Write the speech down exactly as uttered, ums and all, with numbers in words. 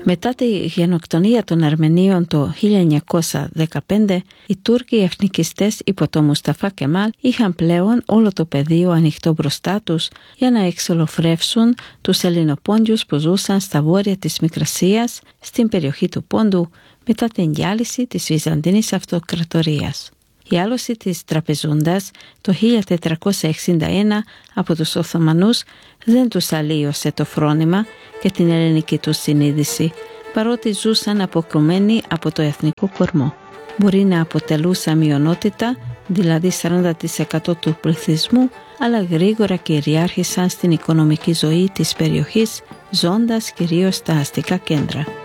Μετά τη γενοκτονία των Αρμενίων το χίλια εννιακόσια δεκαπέντε, οι Τούρκοι εθνικιστές υπό το Μουσταφά Κεμάλ είχαν πλέον όλο το πεδίο ανοιχτό μπροστά τους για να εξολοφρεύσουν τους Ελληνοπόντιους που ζούσαν στα βόρεια της Μικρασίας, στην περιοχή του Πόντου, μετά την διάλυση της Βυζαντινής Αυτοκρατορίας. Η άλωση της Τραπεζούντας το χίλια τετρακόσια εξήντα ένα από τους Οθωμανούς δεν τους αλλίωσε το φρόνημα και την ελληνική τους συνείδηση, παρότι ζούσαν αποκρουμένοι από το εθνικό κορμό. Μπορεί να αποτελούσαν μειονότητα, δηλαδή σαράντα τοις εκατό του πληθυσμού, αλλά γρήγορα κυριάρχησαν στην οικονομική ζωή της περιοχής, ζώντας κυρίως στα αστικά κέντρα.